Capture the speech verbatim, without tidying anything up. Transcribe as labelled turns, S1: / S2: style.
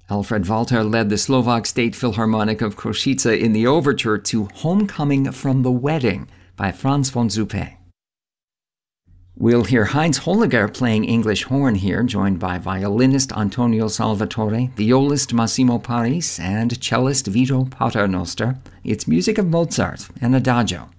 S1: Alfred Walter led the Slovak State Philharmonic of Košice in the overture to Homecoming from the Wedding by Franz von Suppé. We'll hear Heinz Holliger playing English horn here, joined by violinist Antonio Salvatore, violist Massimo Paris, and cellist Vito Paternoster. It's music of Mozart and Adagio.